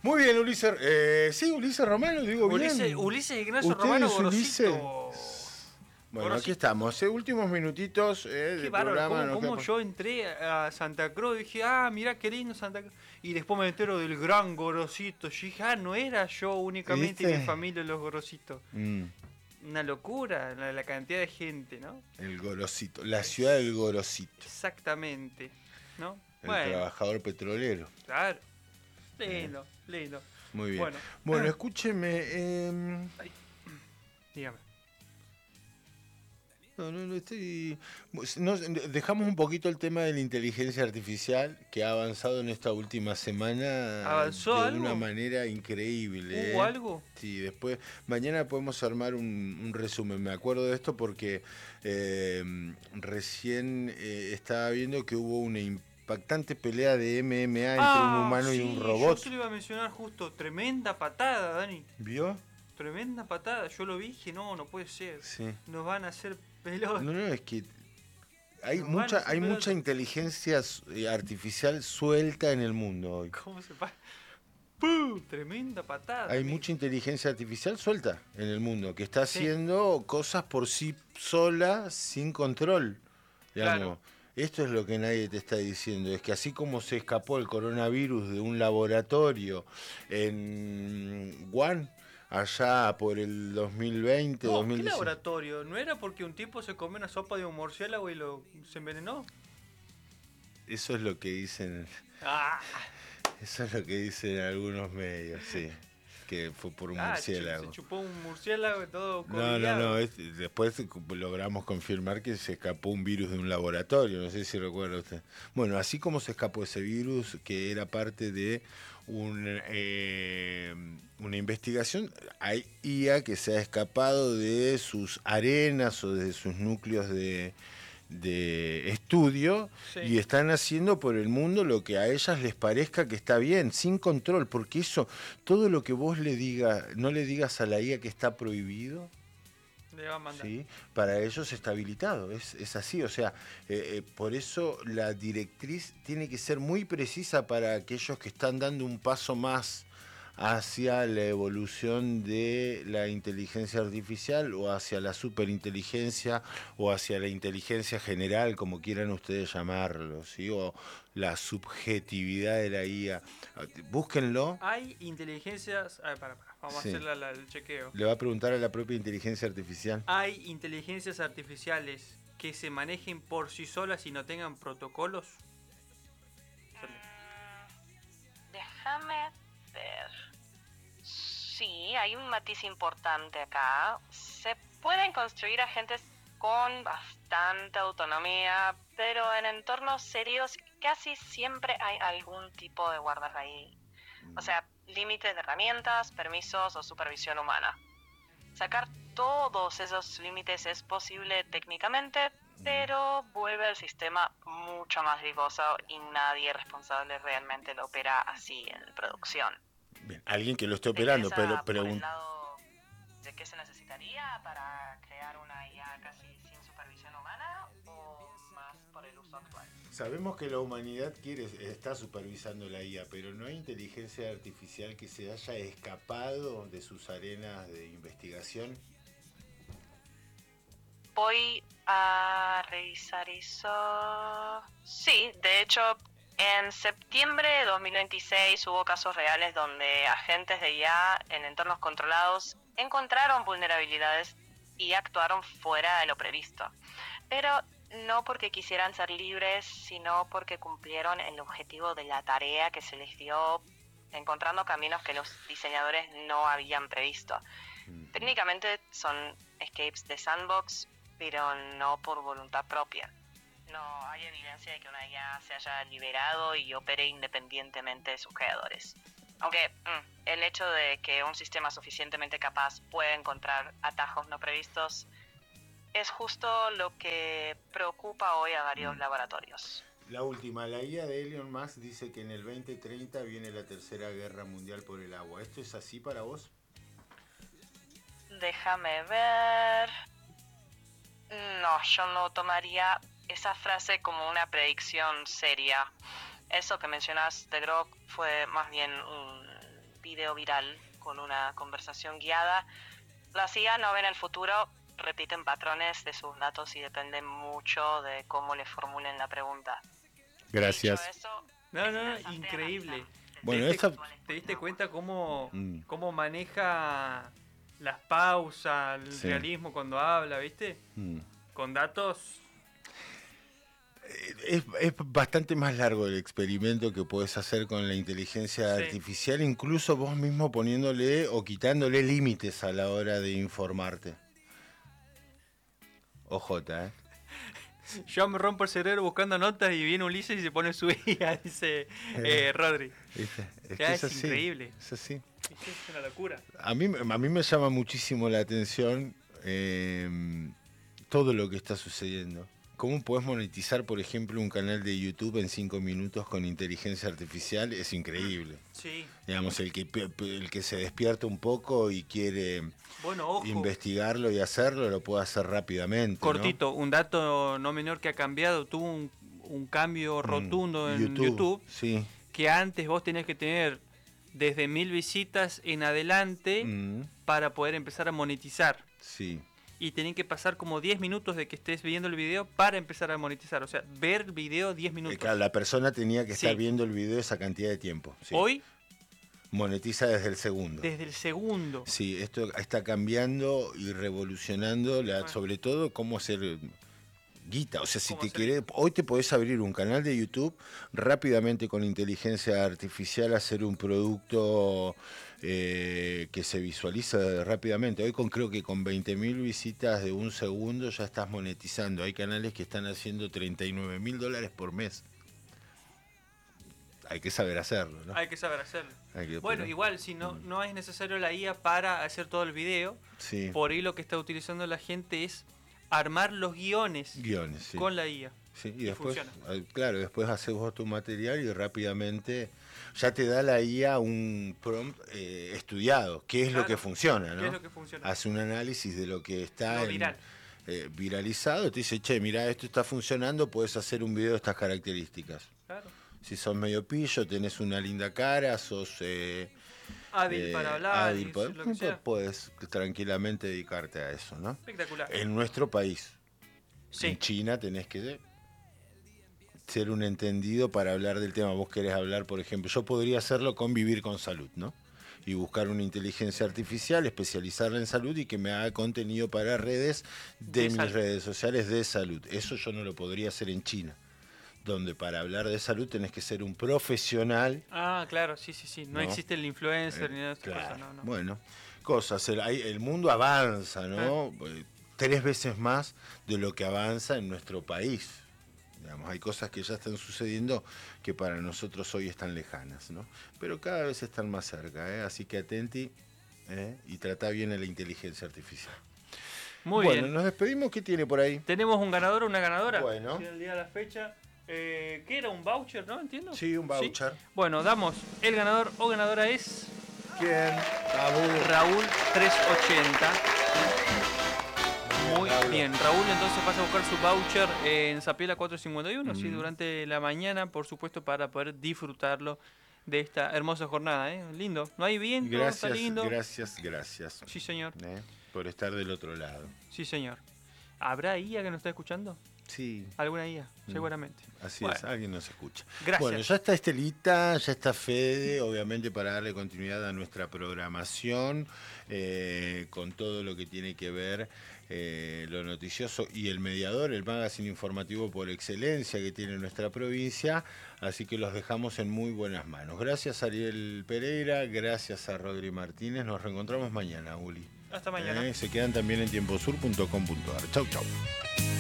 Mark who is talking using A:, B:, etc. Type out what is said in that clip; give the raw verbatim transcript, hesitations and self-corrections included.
A: Muy bien, Ulises. Eh, sí, Ulises Romano, digo
B: Ulises,
A: bien.
B: Ulises Ignacio
A: ¿Usted
B: Romano
A: es
B: Gorosito.
A: Ulises? Bueno,
B: Gorosito.
A: aquí estamos. Eh, últimos minutitos eh,
B: Qué
A: de
B: bárbaro,
A: programa.
B: cómo,
A: nos
B: cómo
A: queda-
B: yo entré a Santa Cruz y dije, ah, mirá qué lindo Santa Cruz. Y después me entero del gran Gorosito. Yo dije, ah, no era yo únicamente y
A: ¿Viste?
B: mi familia los Gorositos.
A: Mm,
B: Una locura la, la cantidad de gente, ¿no?
A: el Gorosito. La ciudad del Gorosito.
B: Exactamente, ¿no?
A: El
B: Bueno,
A: trabajador petrolero.
B: claro. Lindo, lindo.
A: Muy bien.
B: Bueno,
A: Bueno, escúcheme. eh,
B: ay, dígame.
A: No, no, no estoy. no, dejamos un poquito el tema de la inteligencia artificial que ha avanzado en esta última semana
B: ¿Avanzó
A: de
B: algo?
A: una manera increíble.
B: ¿Hubo
A: ¿eh?
B: algo?
A: Sí, después mañana podemos armar un, un resumen. Me acuerdo de esto porque eh, recién eh, estaba viendo que hubo una impactante pelea de M M A entre un humano
B: sí,
A: y un robot.
B: yo se lo iba a mencionar justo. Tremenda patada, Dani.
A: ¿Vio?
B: Tremenda patada. Yo lo vi y dije, no, no puede ser.
A: Sí.
B: Nos van a hacer pelota.
A: No, no, es que hay
B: Nos
A: mucha,
B: van a hacer
A: hay
B: pelota.
A: mucha inteligencia eh, artificial suelta en el mundo hoy.
B: ¿Cómo se pasa? ¡Pum! Tremenda patada.
A: Hay
B: amigo.
A: mucha inteligencia artificial suelta en el mundo que está
B: Sí.
A: haciendo cosas por sí sola, sin control. Digamos.
B: Claro.
A: Esto es lo que nadie te está diciendo, es que así como se escapó el coronavirus de un laboratorio en Wuhan, allá por el dos mil veinte,
B: No,
A: dos
B: ¿qué
A: mil diecinueve.
B: laboratorio? ¿No era porque un tipo se comió una sopa de un murciélago y lo se envenenó?
A: Eso es lo que dicen,
B: Ah,
A: eso es lo que dicen algunos medios, sí, que fue por un
B: ah,
A: murciélago.
B: se chupó un murciélago y todo
A: No, no,
B: covidiado.
A: no, es- después logramos confirmar que se escapó un virus de un laboratorio, no sé si recuerda usted. Bueno, así como se escapó ese virus que era parte de un, eh, una investigación, hay I A que se ha escapado de sus arenas o de sus núcleos de, de estudio
B: Sí.
A: y están haciendo por el mundo lo que a ellas les parezca que está bien, sin control, porque eso, todo lo que vos le digas, no le digas a la I A que está prohibido,
B: Le va a mandar.
A: ¿sí? Para ellos está habilitado, es, es así, o sea, eh, eh, por eso la directriz tiene que ser muy precisa para aquellos que están dando un paso más hacia la evolución de la inteligencia artificial o hacia la superinteligencia o hacia la inteligencia general, como quieran ustedes llamarlo, ¿sí? O la subjetividad de la I A. Búsquenlo.
B: Hay inteligencias... A ver, para, para, vamos
A: Sí.
B: a hacer la- la- el chequeo.
A: Le va a preguntar a la propia inteligencia artificial.
B: ¿Hay inteligencias artificiales que se manejen por sí solas y no tengan protocolos?
C: Déjame ver. Sí, hay un matiz importante acá. Se pueden construir agentes con bastante autonomía, pero en entornos serios casi siempre hay algún tipo de guardarraíl. O sea, límites de herramientas, permisos o supervisión humana. Sacar todos esos límites es posible técnicamente, pero vuelve al sistema mucho más riesgoso y nadie responsable realmente lo opera así en producción.
A: Bien, alguien que lo esté
C: ¿Te
A: operando,
C: interesa
A: pero
C: por el
A: pregun-
C: lado de qué se necesitaría para crear una I A casi sin supervisión humana o más por el uso actual?
A: sabemos que la humanidad quiere, está supervisando la I A, pero no hay inteligencia artificial que se haya escapado de sus arenas de investigación.
C: Voy a revisar eso. Sí, de hecho, en septiembre de dos mil veintiséis hubo casos reales donde agentes de I A en entornos controlados encontraron vulnerabilidades y actuaron fuera de lo previsto. Pero no porque quisieran ser libres, sino porque cumplieron el objetivo de la tarea que se les dio, encontrando caminos que los diseñadores no habían previsto. Técnicamente son escapes de sandbox, pero no por voluntad propia. No hay evidencia de que una I A se haya liberado y opere independientemente de sus creadores. Aunque mm, el hecho de que un sistema suficientemente capaz pueda encontrar atajos no previstos es justo lo que preocupa hoy a varios laboratorios.
A: La última, la I A de Elon Musk dice que en el veinte treinta viene la tercera guerra mundial por el agua. ¿Esto es así para vos?
C: Déjame ver... No, yo no tomaría esa frase como una predicción seria. Eso que mencionas de Grok fue más bien un video viral con una conversación guiada. Las I A no ven el futuro, repiten patrones de sus datos y dependen mucho de cómo le formulen la pregunta.
A: Gracias.
C: Dicho eso,
B: No,
C: es
B: no,
C: interesante
B: increíble.
C: analizar.
A: Bueno,
B: ¿Te diste,
A: esa-
B: te diste cuenta cómo,
A: Mm.
B: cómo maneja las pausas, el
A: Sí.
B: realismo cuando habla, ¿viste?
A: Mm.
B: Con datos.
A: Es, es bastante más largo el experimento que puedes hacer con la inteligencia
B: Sí.
A: artificial, incluso vos mismo poniéndole o quitándole límites a la hora de informarte. Ojota, ¿eh?
B: Yo me rompo el cerebro buscando notas y viene Ulises y se pone su I A, dice eh, Rodri.
A: ¿Viste? Es,
B: Ya,
A: que
B: es
A: es así.
B: increíble.
A: Es así.
B: Es una locura.
A: A mí, a mí me llama muchísimo la atención eh, todo lo que está sucediendo. ¿Cómo podés monetizar, por ejemplo, un canal de YouTube en cinco minutos con inteligencia artificial? Es increíble.
B: Sí.
A: Digamos, el que, el que se despierta un poco y quiere
B: Bueno, ojo.
A: investigarlo y hacerlo, lo puede hacer rápidamente, ¿no?
B: Cortito, un dato no menor que ha cambiado, tuvo un, un cambio rotundo
A: Mm,
B: en YouTube,
A: Sí.
B: que antes vos tenías que tener desde mil visitas en adelante
A: Mm,
B: para poder empezar a monetizar.
A: sí.
B: Y tenían que pasar como diez minutos de que estés viendo el video para empezar a monetizar. O sea, ver el video diez
A: Eh,
B: minutos.
A: claro, la persona tenía que estar
B: Sí.
A: viendo el video esa cantidad de tiempo. Sí.
B: Hoy,
A: Monetiza desde el segundo.
B: desde el segundo.
A: Sí, esto está cambiando y revolucionando, la,
B: Bueno.
A: sobre todo cómo hacer guita. O sea, si
B: Cómo
A: te
B: hacer
A: querés, hoy te podés abrir un canal de YouTube rápidamente con inteligencia artificial, hacer un producto eh, que se visualiza rápidamente. Hoy con creo que con veinte mil visitas de un segundo ya estás monetizando. Hay canales que están haciendo treinta y nueve mil dólares por mes. Hay que saber hacerlo, ¿no?
B: Hay que saber hacerlo.
A: Hay que
B: Bueno,
A: poner-
B: igual, si no, no es necesario la I A para hacer todo el video,
A: Sí,
B: por ahí lo que está utilizando la gente es armar los guiones
A: guiones, sí.
B: con la I A.
A: Sí, y,
B: y
A: después,
B: funciona.
A: eh, claro, después haces vos tu material y rápidamente ya te da la I A un prompt eh, estudiado, qué es lo
B: Claro.
A: que funciona, ¿no?
B: ¿Qué es lo que funciona?
A: Hace un análisis de lo que está
B: Lo
A: en-
B: viral.
A: eh, viralizado, te dice, che, mira, esto está funcionando, puedes hacer un video de estas características.
B: Claro.
A: Si sos medio pillo, tenés una linda cara, sos eh,
B: Hábil
A: eh,
B: para hablar,
A: hábil
B: y
A: para-
B: lo que sea.
A: puedes tranquilamente dedicarte a eso, ¿no?
B: Espectacular.
A: En nuestro país.
B: Sí.
A: En China tenés que ser un entendido para hablar del tema. Vos querés hablar, por ejemplo, yo podría hacerlo con Vivir con Salud, ¿no? Y buscar una inteligencia artificial, especializarla en salud y que me haga contenido para redes de,
B: De
A: mis
B: salud.
A: redes sociales de salud. Eso yo no lo podría hacer en China, donde para hablar de salud tenés que ser un profesional.
B: Ah, claro, sí, sí, sí. No,
A: No.
B: existe el influencer
A: Eh,
B: ni nada de estas
A: claro.
B: cosas, no, no.
A: Bueno, cosas. El, hay- el mundo avanza, ¿no? Eh, Tres veces más de lo que avanza en nuestro país. Digamos, hay cosas que ya están sucediendo que para nosotros hoy están lejanas, ¿no? Pero cada vez están más cerca, ¿eh? Así que atenti, ¿eh? Y trata bien a la inteligencia artificial.
B: Muy
A: bueno,
B: bien.
A: nos despedimos. ¿Qué tiene por ahí?
B: ¿Tenemos un ganador o una ganadora?
A: Bueno.
B: Sí, el día de la fecha. Eh, ¿Qué era? ¿Un voucher, no? ¿Entiendo?
A: Sí, un voucher.
B: Bueno, damos. El ganador o ganadora es
A: ¿Quién? Abu.
B: Raúl trescientos ochenta. Muy
A: Raúl.
B: bien. Raúl entonces pasa a buscar su voucher en Zapiela cuatrocientos cincuenta y uno, sí,
A: Mm.
B: durante la mañana, por supuesto, para poder disfrutarlo de esta hermosa jornada. ¿eh? Lindo. No hay viento, está
A: Gracias,
B: lindo.
A: gracias, gracias.
B: Sí, señor.
A: ¿eh? Por estar del otro lado.
B: Sí, señor. ¿Habrá I A que nos está escuchando?
A: Sí.
B: ¿Alguna I A?
A: Mm.
B: Seguramente.
A: Así
B: Bueno.
A: es, alguien nos escucha.
B: Gracias.
A: Bueno, ya está Estelita, ya está Fede, obviamente para darle continuidad a nuestra programación, eh, con todo lo que tiene que ver eh, lo noticioso y el mediador, el magazine informativo por excelencia que tiene nuestra provincia, así que los dejamos en muy buenas manos. Gracias a Ariel Pereira, gracias a Rodri Martínez, nos reencontramos mañana, Uli.
B: Hasta mañana.
A: Eh, se quedan también en tiemposur punto com punto ar. Chau, chau.